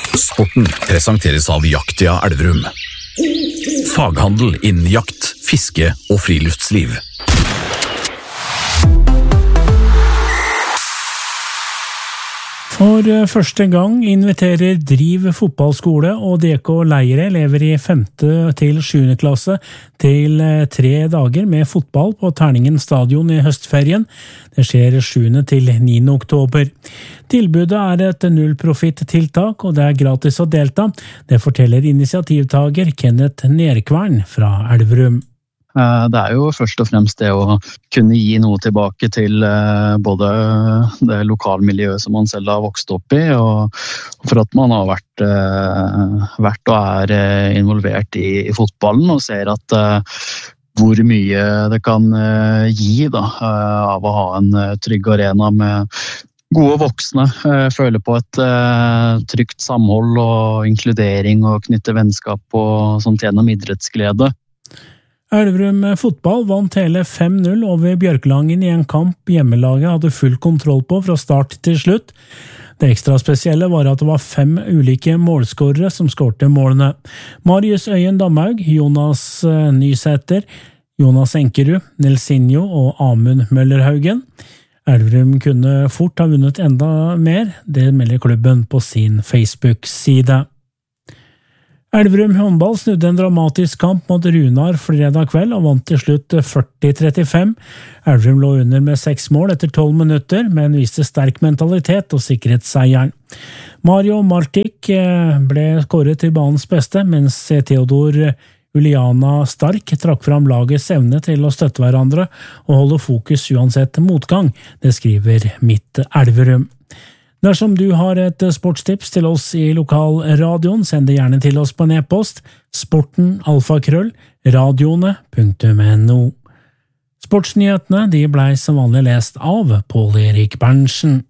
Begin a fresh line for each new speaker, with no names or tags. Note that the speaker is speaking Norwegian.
Sporten presenteres av Jaktia Elverum. Faghandel innen jakt, fiske og friluftsliv.
For første gang inviterer Driv fotballskole og DK Leire elever i 5. til 7. klasse til 3 dager med fotball på Terningen stadion i høstferien. Det skjer 7. til 9. oktober. Tilbudet er et nullprofitt-tiltak, og det er gratis å delta. Det forteller initiativtager Kenneth Nerkvern fra Elverum.
Det er jo først og fremst det å kunne gi noe tilbake til både det lokalmiljøet som man selv har vokst opp i, og for at man har vært og er involvert i fotballen og ser at hvor mye det kan gi av å ha en trygg arena med gode voksne, føler på et trygt samhold og inkludering og knytte vennskap og sånt gjennom idrettsglede.
Elverum fotball vant hele 5-0 over Bjørkelangen i en kamp hjemmelaget hadde full kontroll på fra start til slutt. Det ekstra spesielle var at det var 5 ulike målskårere som skårte målene. Marius Øyen Damhaug, Jonas Nysæter, Jonas Enkerud, Nelsinho og Amund Møllerhaugen. Elverum kunne fort ha vunnet enda mer, det melder klubben på sin Facebook-side. Elverum håndball snudde en dramatisk kamp mot Runar fredag kveld og vant til slutt 40-35. Elverum lå under med 6 mål etter 12 minutter, men viste sterk mentalitet og sikret seieren. Mario Martik ble kåret til banens beste, mens Theodor Uliana Stark trakk fram lagets evne til å støtte hverandre og holde fokus uansett motgang, det skriver Mitt Elverum. Dersom du har et sportstips til oss i lokalradioen, send det gjerne til oss på en e-post, sporten@radioene.no. Sportsnyhetene de ble som vanlig lest av Pål Erik Berntsen.